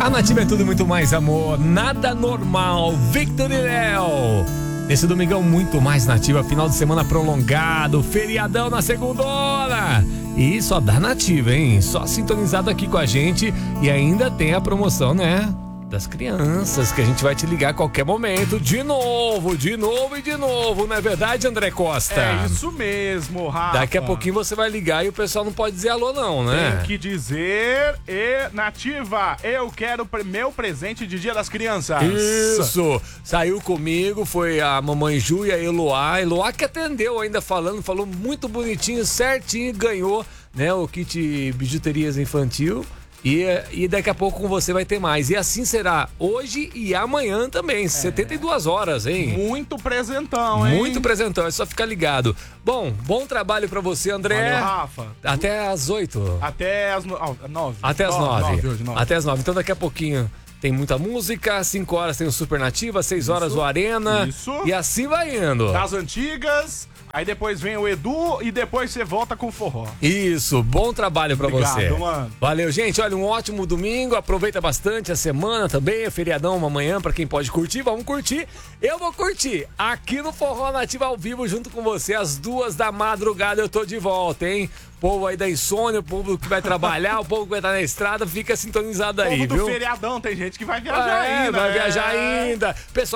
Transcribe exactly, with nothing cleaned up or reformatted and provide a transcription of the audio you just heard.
A Nativa é tudo e muito mais, amor. Nada normal. Victor e Léo. Nesse domingão muito mais Nativa, final de semana prolongado, feriadão na segunda hora. E só dá Nativa, hein? Só sintonizado aqui com a gente. E ainda tem a promoção, né? Das crianças, que a gente vai te ligar a qualquer momento. De novo, de novo e de novo. Não é verdade, André Costa? É isso mesmo, Rafa. Daqui a pouquinho você vai ligar e o pessoal não pode dizer alô não, né? Tem que dizer, e Nativa, eu quero meu presente de Dia das Crianças. Isso, saiu comigo, foi a mamãe Ju e a Eloá. Eloá que atendeu ainda falando, falou muito bonitinho, certinho, ganhou, né, o kit bijuterias infantil. E, e daqui a pouco com você vai ter mais. E assim será hoje e amanhã também, é. setenta e duas horas, hein? Muito presentão, hein? Muito presentão, é só ficar ligado. Bom, bom trabalho pra você, André. Valeu, Rafa. Até às oito. Até às no... oh, nove. Até às nove. nove, hoje, nove. Até às nove. Então daqui a pouquinho tem muita música, cinco horas tem o Super Nativa, seis horas Isso. o Arena. Isso. E assim vai indo. Das antigas... Aí depois vem o Edu e depois você volta com o forró. Isso, bom trabalho pra Obrigado, você. mano. Valeu, gente. Olha, um ótimo domingo. Aproveita bastante a semana também. É feriadão amanhã pra quem pode curtir. Vamos curtir. Eu vou curtir aqui no Forró Nativa ao vivo junto com você. Às duas da madrugada eu tô de volta, hein? Povo aí da insônia, o povo que vai trabalhar, o povo que vai estar na estrada, fica sintonizado aí, viu? O povo do viu? feriadão, tem gente que vai viajar é, ainda. vai é. viajar ainda. Pessoal